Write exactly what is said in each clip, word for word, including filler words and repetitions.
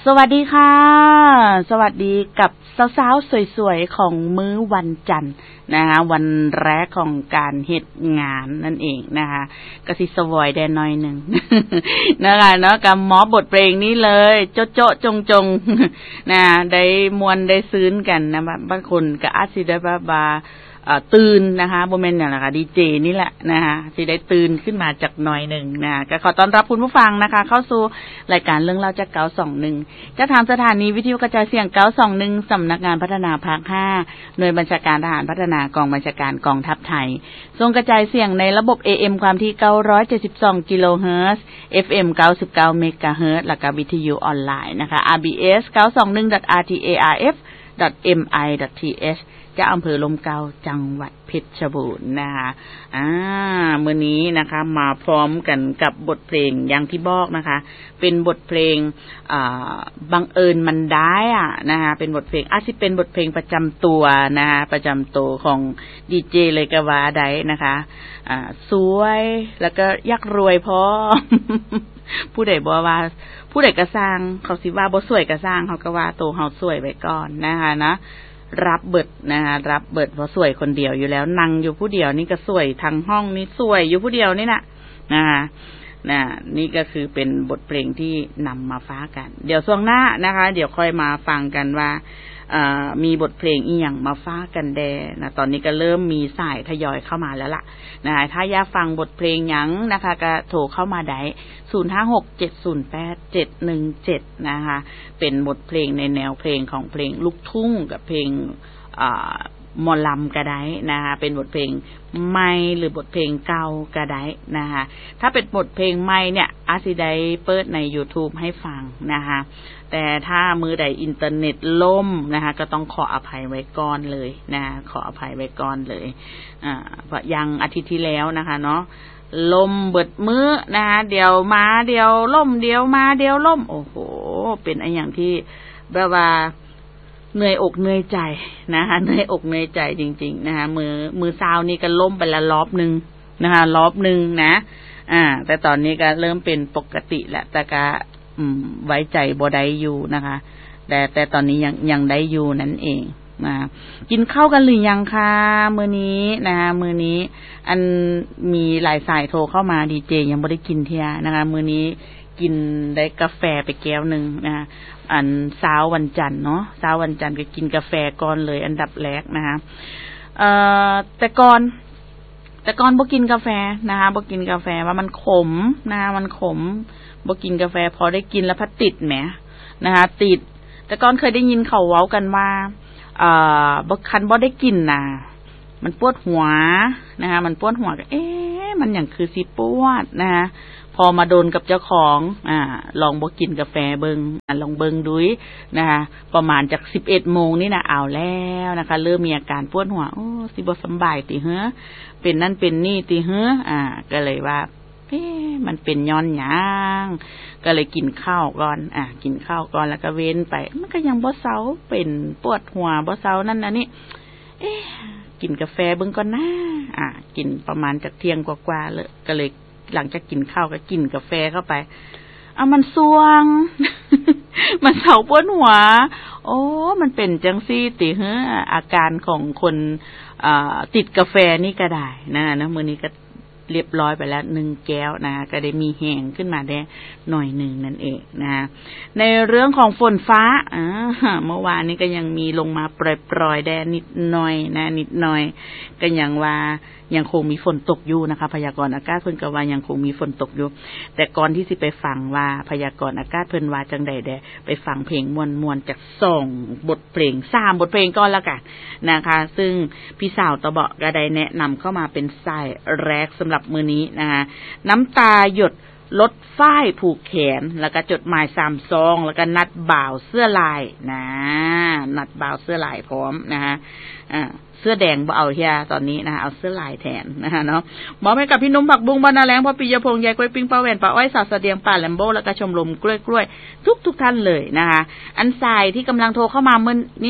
สวัสดีค่ะสวัสดีกับสาวๆสวยๆของมื้อวันจันทร์นะคะวันแรกของการเฮ็ดงานนั่นเองนะคะก็สิสวอยแดนหน่อยนึง นะคะเนาะกับหมอบทเพลงนี้เลยโจ๊ะๆจงๆนะได้มวนได้ซื้นกันนะบางคนก็อาจสิได้ว่าเอ่อตื่นนะคะบ่แม่นหยังล่ะค่ะดีเจนี่แหละนะคะสิได้ตื่นขึ้นมาจากหน่อยนึงนะก็ขอต้อนรับคุณผู้ฟังนะคะเข้าสู่รายการเรื่องเล่าจากเก้าสองหนึ่งจะถามสถานีวิทยุกระจายเสียงเก้าสองหนึ่งสำนักงานพัฒนาภาคห้าหน่วยบัญชาการทหารพัฒนากองบัญชาการกองทัพไทยส่งกระจายเสียงในระบบ เอ เอ็ม ความถี่เก้าร้อยเจ็ดสิบสองกิโลเฮิรตซ์ เอฟ เอ็ม เก้าสิบเก้าเมกะเฮิรตซ์แล้วก็วิทยุออนไลน์นะคะ อาร์ บี เอส เก้าสองหนึ่ง ดอท อาร์ ที เอ อาร์ เอฟ ดอท เอ็ม ไอ ดอท ที เอชจะอำเภอลมเกาจังหวัดเพชรบูรณ์นะคะอ่ามื้อนี้นะคะมาพร้อมกันกับบทเพลงอย่างที่บอกนะคะเป็นบทเพลงอ่าบังเอิญมันได้อ่ะนะคะเป็นบทเพลงอาจสิเป็นบทเพลงประจำตัวนะคะประจำตัวของดีเจเลยก็ว่าได้นะคะอ่าสวยแล้วก็อยากรวยพร้อม ผู้ใดบ่ว่าผู้ใดก็สร้างเขาสิว่าบ่สวยก็สร้างเขาก็ว่าโตเฮาสวยไว้ก่อนนะคะนะรับเบิดนะคะรับเบิดเพราะสวยคนเดียวอยู่แล้วนั่งอยู่ผู้เดียวนี่ก็สวยทั้งห้องนี่สวยอยู่ผู้เดียวนี่น่ะนะคะนะนี่ก็คือเป็นบทเพลงที่นำมาฟ้ากันเดี๋ยวช่วงหน้านะคะเดี๋ยวค่อยมาฟังกันว่ามีบทเพลงอีหยังมาฟ้ากันแดนะตอนนี้ก็เริ่มมีสายทยอยเข้ามาแล้วล่ะนะคะถ้าอยากฟังบทเพลงหยังนะคะก็โทรเข้ามาได้ศูนย์ ห้า หก เจ็ด ศูนย์ แปด เจ็ด หนึ่ง เจ็ดนะคะเป็นบทเพลงในแนวเพลงของเพลงลูกทุ่งกับเพลงอ่าหมอลำก็ได้นะคะเป็นบทเพลงใหม่หรือบทเพลงเก่าก็ได้นะคะถ้าเป็นบทเพลงใหม่เนี่ยอาสิได้เปิดใน YouTube ให้ฟังนะคะแต่ถ้ามือใดอินเทอร์เน็ตล่มนะคะก็ต้องขออภัยไว้ก่อนเลยนะขออภัยไว้ก่อนเลยอ่าเพราะยังอาทิตย์ที่แล้วนะคะเนาะลมเบิดมื้อนะคะเดี๋ยวมาเดี๋ยวล่มเดี๋ยวมาเดี๋ยวล่มโอ้โหเป็นอะไรอย่างที่แบบว่าเหนื่อยอกเหนื่อยใจนะคะเหนื่อยอกเหนื่อยใจจริงๆนะคะมือมือซาวนี่ก็ล่มไปละรอบนึงนะคะรอบนึงนะอ่าแต่ตอนนี้ก็เริ่มเป็นปกติแล้วแต่ก็อืมไว้ใจบ่ได้อยู่นะคะแต่แต่ตอนนี้ยังยังได้อยู่นั่นเองนะกินข้าวกันหรือยังคะมื้อนี้นะคะมื้อนี้อันมีหลายสายโทรเข้ามาดีเจยังบ่ได้กินเที่ยนะคะมื้อนี้กินได้กาแฟไปแก้วนึงนะคะอันเช้าวันจันทร์เนาะเช้าวันจันทร์ก็กินกาแฟก่อนเลยอันดับแรกนะคะเอ่อแต่ก่อนแต่ก่อนบ่กินกาแฟนะคะบ่กินกาแฟว่ามันขมนะคะมันขมบ่กินกาแฟพอได้กินแล้วพัดติดแหมนะคะติดแต่ก่อนเคยได้ยินเขาเว้ากันว่าเอ่อบ่คันบ่ได้กินน่ะมันปวดหัวนะคะมันปวดหัวก็เอ๊ะมันหยังคือสิปวดนะคะพอมาโดนกับเจ้าของอ่าลองบ่กินกาแฟเบิ่งอ่ะลองเบิ่งดุยนะคะประมาณจาก สิบเอ็ดโมงนี่นะเอาแล้วนะคะเริ่มมีอาการปวดหัวโอ้สิบ่สำบายติเฮ้อเป็นนั่นเป็นนี่ติเฮ้ออ่าก็เลยว่าเอ๊ะมันเป็นย้อนหยังก็เลยกินข้าวก่อนอ่ะกินข้าวก่อนแล้วก็เว้นไปมันก็ยังบ่เซาเป็นปวดหัวบ่เซานั่นน่ะนี่เอ๊ะกินกาแฟเบิ่งก่อนนะอ่ะกินประมาณจากเที่ยงกว่าๆเลยก็เลยหลังจากกินข้าวก็กินกาแฟเข้าไปอ่ะมันสวง มันเซาปวดหัวโอ้มันเป็นจังซี่ติเฮ้ออาการของคนอ่าติดกาแฟนี่ก็ได้นะนะมื้อนี้ก็เรียบร้อยไปแล้วหนึ่งแก้วนะก็ได้มีแห้งขึ้นมาได้หน่อยหนึ่งนั่นเองนะในเรื่องของฝนฟ้าอ่าเมื่อวานนี้ก็ยังมีลงมาปล่อยๆแดดนิดหน่อยนะนิดหน่อยก็ยังว่ายังคงมีฝนตกอยู่นะคะพยากรณ์อากาศเพิ่นก็ว่ายังคงมีฝนตกอยู่แต่ก่อนที่สิไปฟังว่าพยากรณ์อากาศเพิ่นว่าจังใดแดไปฟังเพลงม่วนๆจากสองบทเพลงสามบทเพลงก่อนละกันนะคะซึ่งพี่สาวตะเบาะก็ได้แนะนำเข้ามาเป็นสายแรกสำหรับมื้อนี้นะคะน้ำตาหยดลดฝ้ายผูกแขนแล้วก็จดหมายสามซองแล้วก็นัดบ่าวเสื้อลายนะนัดบ่าวเสื้อลายพร้อมนะคะอ่าเสื้อแดงบ่เอาเฮียตอนนี้นะคะเอาเสื้อลายแทนนะคะเนาะมอบให้กับพี่นุ่มผักบุ้งบรรณาแรงพ่อปิยพงษ์ยายกล้วยปิ้งป้าแหวนป้าอ้อยสาวเสดียงป่าแลมโบแล้วก็ชมรมกล้วยๆทุกๆท่านเลยนะคะอันสายที่กำลังโทรเข้ามาเมื่อนี้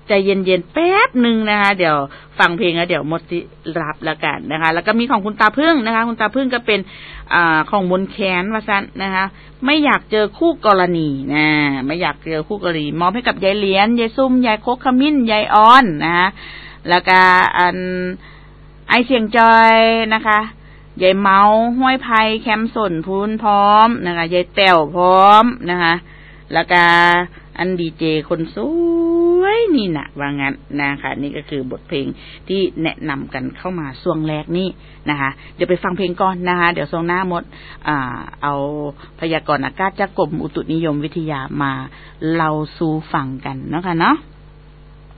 ใจเย็นๆแป๊บนึงนะคะเดี๋ยวฟังเพลงแล้วเดี๋ยวหมดสิรับแล้วกันนะคะแล้วก็มีของคุณตาพึ่งนะคะคุณตาพึ่งก็เป็นอ่าของมนแคนว่าซั่นนะคะไม่อยากเจอคู่กรณีนะไม่อยากเจอคู่กรณีมอบให้กับยายเหรียญยายซุ่มยายโคกขมิ้นยายออนนะคะแล้วก็อันไอเสียงจอยนะคะยายเมาห้วยไผ่แคมสนพูนพร้อมนะคะยายแต้วพร้อมนะคะแล้วก็อันดีเจคนสวยนี่นะว่างั้นนะคะนี่ก็คือบทเพลงที่แนะนำกันเข้ามาช่วงแรกนี้นะคะเดี๋ยวไปฟังเพลงก่อนนะคะเดี๋ยวช่วงหน้าหมดอ่าเอาพยากรณ์อากาศจากกรมอุตุนิยมวิทยามาเล่าสู่ฟังกันเนาะค่ะเนาะ